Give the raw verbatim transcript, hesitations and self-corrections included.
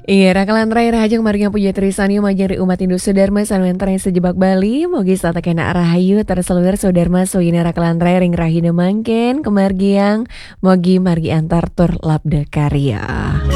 Iya, rakalan terakhir hajang marga puja trisani majari umat Hindu Sudarma sanuantara yang sejebak Bali. Mogi sata kena rahayu terseluar Sudarma soyina rakalan terakhir ring rahina mangken kemargiang. Mogi margi antar tur labda karya.